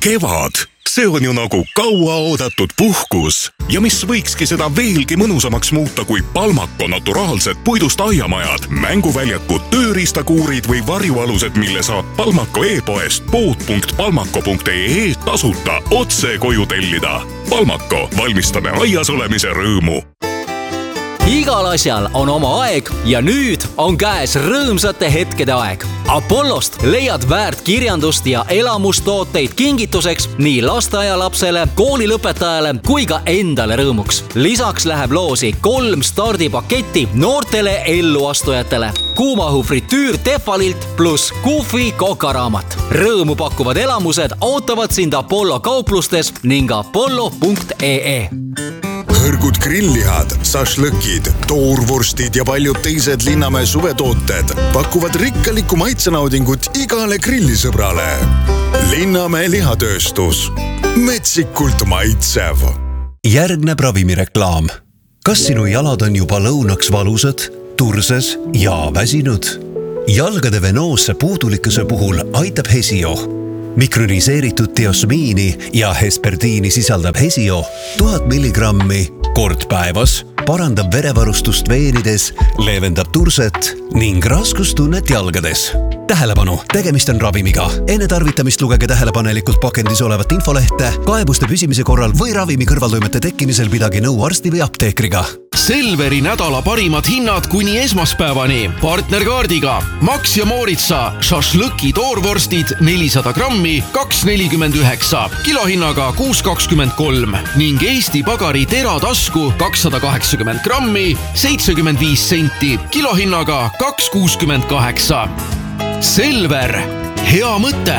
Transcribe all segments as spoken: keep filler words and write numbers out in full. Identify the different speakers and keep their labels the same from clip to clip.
Speaker 1: kevad, see on ju nagu kauaoodatud puhkus. Ja mis võikski seda veelgi mõnusamaks muuta kui Palmako naturaalsed puidust aiamajad, mänguväljakud, tööriistakuurid või varjualused, mille saab Palmako e-poest pood punkt palmako punkt ee tasuta otse koju tellida. Palmako, valmistame aias olemise rõõmu.
Speaker 2: Igal asjal on oma aeg ja nüüd on käes rõõmsate hetkede aeg. Apollost leiad väärt kirjandust ja elamustooteid kingituseks nii lasteaialapsele, koolilõpetajale kui ka endale rõõmuks. Lisaks läheb loosi kolm stardipaketti noortele elluastujatele. Kuumahu fritüür Tefalilt pluss Kufi kokaraamat. Rõõmu pakkuvad elamused ootavad sind Apollo kauplustes ning apollo punkt ee.
Speaker 3: Hõrgud grilllihad, sašlõkid, toorvorstid ja paljud teised Linnamäe suvetooted pakuvad rikkalikku maitsenaudingut igale grillisõbrale. Linnamäe lihatööstus. Metsikult maitsev.
Speaker 4: Järgneb ravimireklaam. Kas sinu jalad on juba lõunaks valusad, turses ja väsinud? Jalgade venoosse puudulikkuse puhul aitab Hesio. Mikroniseeritud diosmiini ja hesperdiini sisaldab Hesio tuhat milligrammi kord päevas, parandab verevarustust veenides, leevendab turset ning raskustunnet jalgades. Tähelepanu, tegemist on ravimiga. Enne tarvitamist lugege tähelepanelikult pakendis olevat infolehte, kaebuste püsimise korral või ravimi kõrvaltoimete tekkimisel pidagi nõu arsti või apteekriga.
Speaker 5: Selveri nädala parimad hinnad kuni esmaspäevani. Partnerkaardiga Max ja Mooritsa šašlõki toorvorstid nelisada grammi kaks nelikümmend üheksa, kilohinnaga kuus kakskümmend kolm ning Eesti Pagari teratasku kakssada kaheksakümmend grammi seitsekümmend viis senti, kilohinnaga kaks kuuskümmend kaheksa. Selver, hea mõte!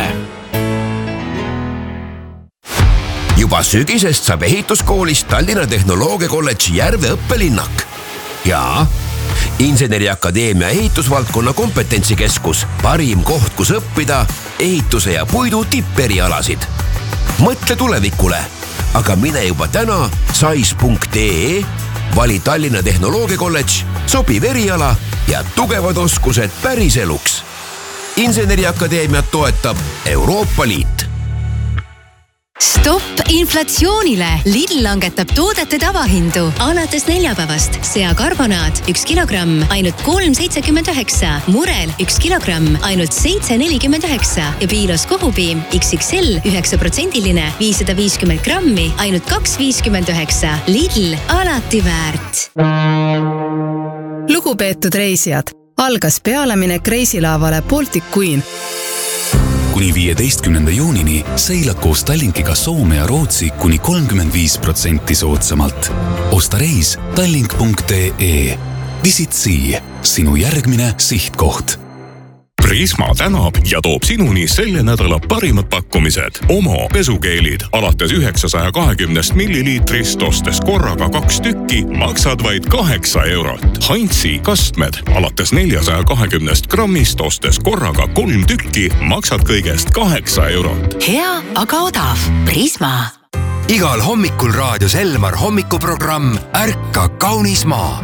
Speaker 6: Juba sügisest saab ehituskoolist Tallinna Tehnoloogia Kolledži Järve õppelinnak. Ja Inseneriakadeemia ehitusvaldkonna kompetentsikeskus, parim koht, kus õppida ehituse ja puidu tipperialasid. Mõtle tulevikule, aga mine juba täna sais punkt ee, vali Tallinna Tehnoloogia Kolledž, sobiv eriala ja tugevad oskused päris eluks. Inseneriakadeemiat toetab Euroopa Liit.
Speaker 7: Stopp inflatsioonile! Lidl langetab toodete tavahindu. Alates neljapäevast seakarbonaat üks kilogramm ainult kolm seitsekümmend üheksa, murel üks kilogramm ainult seitse nelikümmend üheksa ja piilos kohupiim X X L üheksa protsendiline viissada viiskümmend grammi ainult kaks viiskümmend üheksa. Lidl, alati väärt.
Speaker 8: Lugupeetud reisijad, algas pealeminek reisilaavale Baltic Queen.
Speaker 9: Kuni viieteistkümnenda juunini seilad koos Tallinkiga Soome ja Rootsi kuni kolmkümmend viis protsenti soodsamalt. Osta reis tallink punkt ee. Visit Sea, sinu järgmine sihtkoht.
Speaker 1: Prisma tänab ja toob sinuni selle nädala parimad pakkumised. Omo pesukeelid alates üheksasaja kahekümnest milliliitrist ostes korraga kaks tükki maksad vaid kaheksa eurot. Heinzi kastmed alates neljasaja kahekümnest grammist ostes korraga kolm tükki maksad kõigest kaheksa eurot.
Speaker 7: Hea, aga odav. Prisma.
Speaker 6: Igal hommikul raadios Elmar hommikuprogramm Ärka kaunis maa.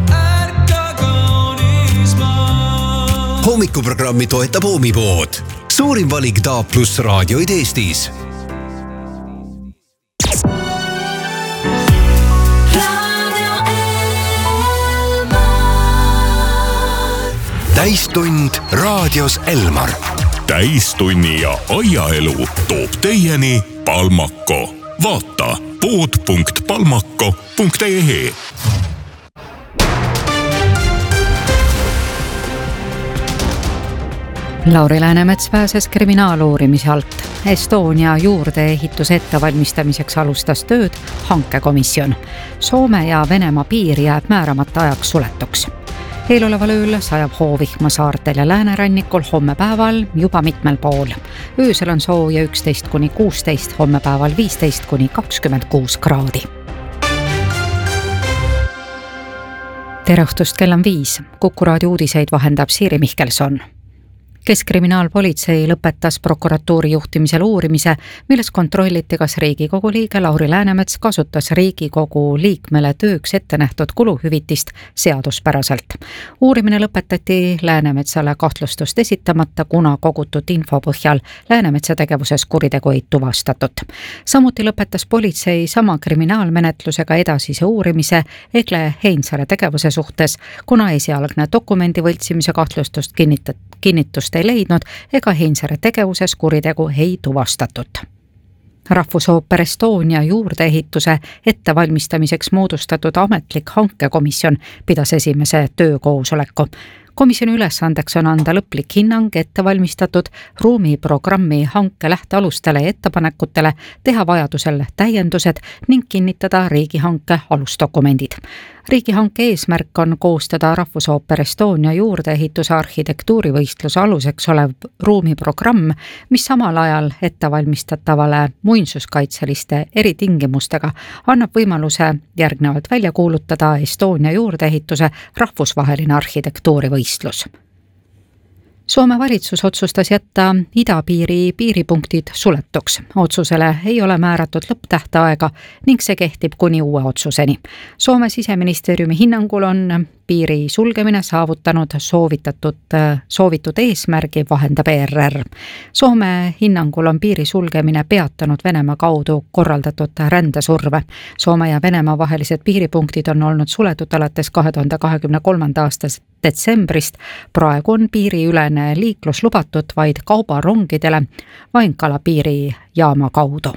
Speaker 4: Hommikuprogrammi toetab Oomipood. Suurim valik D A plus raadioid Eestis.
Speaker 6: Täistund raadios Elmar.
Speaker 1: Täistunni ja aiaelu toob teieni Palmako. Vaata pood punkt palmako punkt ee.
Speaker 10: Lauri Läänemets pääses kriminaaluurimise alt. Estonia juurdeehituse ettevalmistamiseks alustas tööd hankekomisjon. Soome ja Venemaa piir jääb määramata ajaks suletuks. Eeloleval ööl sajab hoovihma saartel ja läänerannikul homme päeval juba mitmel pool. Öösel on sooja üksteist kuni kuusteist, homme päeval viisteist kuni kakskümmend kuus kraadi. Tere õhtust, kell on viis. Kuku raadio uudiseid vahendab Siiri Mihkelson. Keskkriminaalpolitsei lõpetas prokuratuuri juhtimisel uurimise, milles kontrolliti, kas Riigikogu liige Lauri Läänemets kasutas Riigikogu liikmele tööks ette nähtud kuluhüvitist seaduspäraselt. Uurimine lõpetati Läänemetsale kahtlustust esitamata, kuna kogutud info põhjal Läänemetsa tegevuses kuritegu ei tuvastatud. Samuti lõpetas politsei sama kriminaalmenetlusega edasise uurimise Egle Heinsaare tegevuse suhtes, kuna esialgne dokumendi võltsimise kahtlustust kinnitat, kinnitust ei leidnud ega Heinsaare tegevuses kuritegu ei tuvastatud. Rahvusooper Estonia juurdeehituse ettevalmistamiseks moodustatud ametlik hankekomisjon pidas esimese töökoosoleku. Komisjoni ülesandeks on anda lõplik hinnang ettevalmistatud ruumiprogrammi hanke lähtealustele ja ettepanekutele, teha vajadusel täiendused ning kinnitada riigihanke alusdokumendid. Riigihanke eesmärk on koostada Rahvusooper Estonia juurdeehituse arhitektuurivõistluse aluseks olev ruumiprogramm, mis samal ajal ettevalmistatavale muinsuskaitseliste eritingimustega annab võimaluse järgnevalt välja kuulutada Estonia juurdeehituse rahvusvaheline arhitektuurivõistlus. Soome valitsus otsustas jätta idapiiri piiripunktid suletuks. Otsusele ei ole määratud lõpptähtaega ning see kehtib kuni uue otsuseni. Soome siseministeeriumi hinnangul on piiri sulgemine saavutanud soovitatud, soovitud eesmärgi, vahendab E R R. Soome hinnangul on piiri sulgemine peatanud Venemaa kaudu korraldatud rändesurve. Soome ja Venemaa vahelised piiripunktid on olnud suletud alates kahe tuhande kahekümne kolmanda aastast detsembrist. Praegu on piiriülene liiklus lubatud vaid kaubarongidele Vainkala piirijaama kaudu.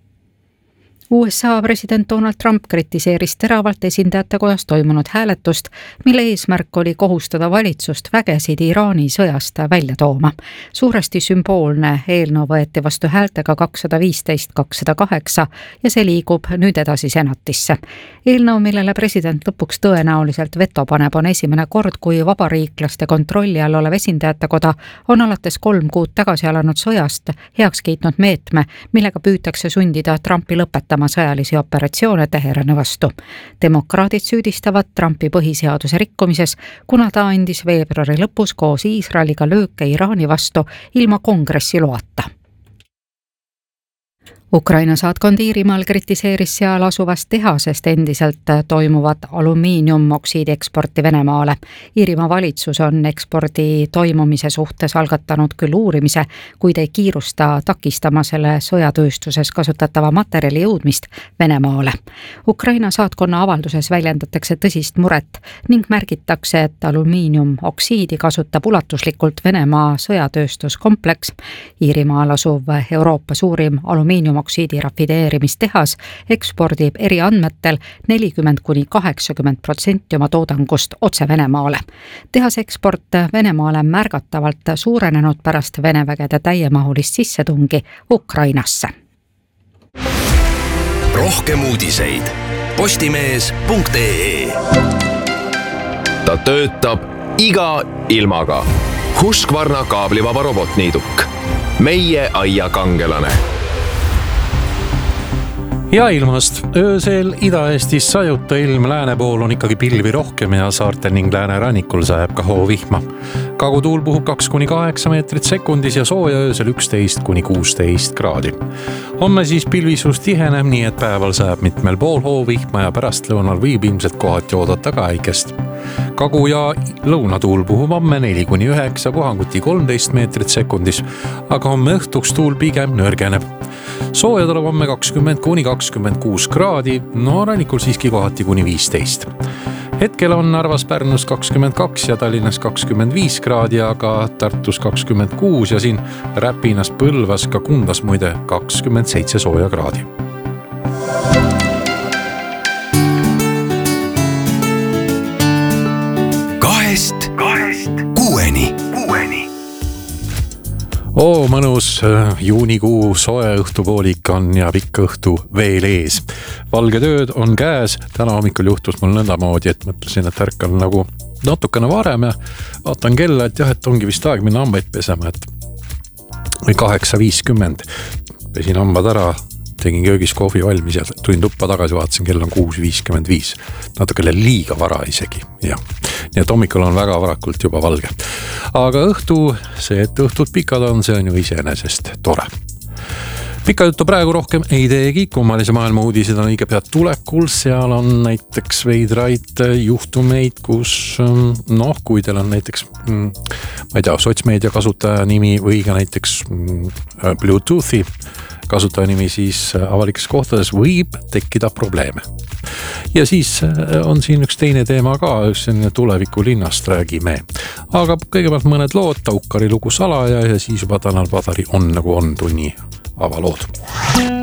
Speaker 10: U S A president Donald Trump kritiseeris teravalt esindajate kojas toimunud hääletust, mille eesmärk oli kohustada valitsust vägesid Iraani sõjast välja tooma. Suuresti sümboolne eelnõu võeti vastu häältega kakssada viisteist kakssada kaheksa ja see liigub nüüd edasi senatisse. Eelnõu, millele president lõpuks tõenäoliselt veto paneb, on esimene kord, kui vabariiklaste kontrolli all olev esindajate koda on alates kolm kuud tagasi alanud sõjast heaks kiitnud meetme, millega püütakse sundida Trumpi lõpetama sõjalisi operatsioone Teherani vastu. Demokraadid süüdistavad Trumpi põhiseaduse rikkumises, kuna ta andis veebruari lõpus koos Iisraeliga lööke Iraani vastu ilma kongressi loata. Ukraina saatkond Iirimaal kritiseeris seal asuvast tehasest endiselt toimuvat alumiiniumoksiidi eksporti Venemaale. Iirimaa valitsus on ekspordi toimumise suhtes algatanud küll uurimise, kuid ei kiirusta takistama selle sõjatööstuses kasutatava materjali jõudmist Venemaale. Ukraina saatkonna avalduses väljendatakse tõsist muret ning märgitakse, et alumiiniumoksiidi kasutab ulatuslikult Venemaa sõjatööstuskompleks. Iirimaal asuv Euroopa suurim alumiinium oksiidi rafineerimistehas ekspordib eri andmetel nelikümmend kuni kaheksakümmend protsenti oma toodangust otse Venemaale. Tehas eksport Venemaale märgatavalt suurenenud pärast Venevägede täiemahulist sissetungi Ukrainasse.
Speaker 6: Rohkem uudiseid postimees punkt ee.
Speaker 11: Ta töötab iga ilmaga. Husqvarna kaablivaba robotniiduk. Meie aia kangelane.
Speaker 12: Ja ilmast. Öösel Ida-Eestis sajuta ilm, lääne pool on ikkagi pilvi rohkem ja saartel ning lääne rannikul sajab ka hoovihma. Kagutuul puhub kaks kuni kaheksa meetrit sekundis ja sooja öösel üksteist kuni kuusteist kraadi. Homme siis pilvisus tiheneb, nii et päeval sajab mitmel pool hoovihma ja pärastlõunal võib ilmselt kohati oodata ka äikest. Kagu- ja lõunatuul puhub homme neli kuni üheksa, puhanguti kolmteist meetrit sekundis, aga homme õhtuks tuul pigem nõrgeneb. Sooja tuleb homme kakskümmend kuni kakskümmend kuus kraadi, no rannikul siiski kohati kuni viisteist. Hetkel on Narvas, Pärnus kakskümmend kaks ja Tallinnas kakskümmend viis kraadi, aga Tartus kakskümmend kuus ja siin Räpinas, Põlvas, ka Kundas muide kakskümmend seitse sooja kraadi.
Speaker 6: Kahest, kahest, kuueni, kuueni.
Speaker 12: Oo, mõnus juunikuu soe õhtupoolik on ja pikk õhtu veel ees. Valged ööd on käes. Täna hommikul juhtus mul nõndamoodi, et mõtlesin, et ärkan nagu natukene varem ja vaatan kella, et jah, et ongi vist aeg minna hambaid pesema, et või kaheksa viiskümmend. Pesin hambad ära, tegin köögis kohvi valmis ja tulin tuppa tagasi, vaatasin, kell on kuus viiskümmend viis. Natukene liiga vara isegi, jah. Nii et hommikul on väga varakult juba valge. Aga õhtu, see, et õhtud pikad on, see on ju iseenesest tore. Pika juttu praegu rohkem ei teegi, kummalise maailma uudised on õige pead tulekul, seal on näiteks veidraid juhtumeid, kus noh, kui teil on näiteks, ma ei tea, sotsmeedia kasutaja nimi või ka näiteks Bluetoothi kasutaja nimi, siis avalikes kohtades võib tekkida probleeme. Ja siis on siin üks teine teema ka, üks tuleviku linnast räägime. Aga kõigepealt mõned lood, Taukari lugu Salaja ja siis juba Tanel Padari On nagu on tunni avalood.